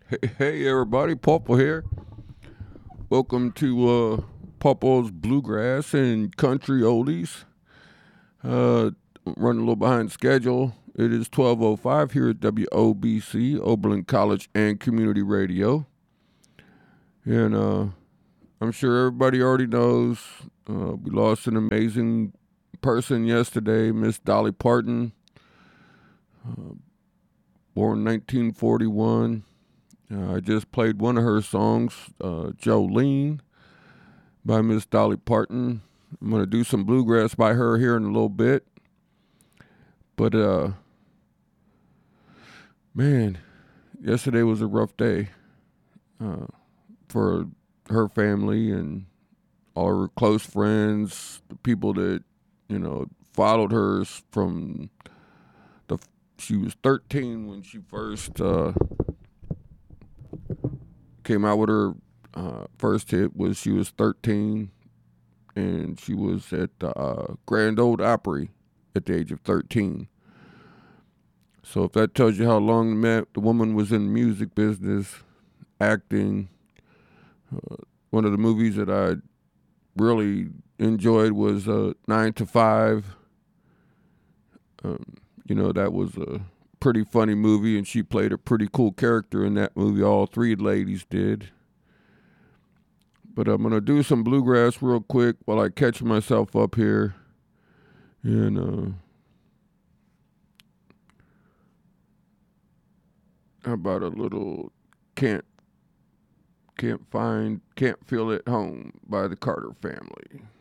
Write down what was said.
Hey everybody, Purple here. Welcome to Purple's Bluegrass and Country Oldies. Uh, Running a little behind schedule. It is 12:05 here at WOBC, Oberlin College and Community Radio. And I'm sure everybody already knows we lost an amazing person yesterday, Miss Dolly Parton, born 1941. I just played one of her songs, Jolene, by Miss Dolly Parton. I'm going to do some bluegrass by her here in a little bit. But, man, yesterday was a rough day for her family and all her close friends, the people that, followed her from the. She was 13 when she first came out with her first hit. Was she was 13, and she was at the Grand Ole Opry at the age of 13. So if that tells you how long the woman was in the music business, acting, one of the movies that I really enjoyed was 9 to 5. That was a pretty funny movie, and she played a pretty cool character in that movie. All three ladies did. But I'm going to do some bluegrass real quick while I catch myself up here. And how about a little can't feel it home by the Carter family.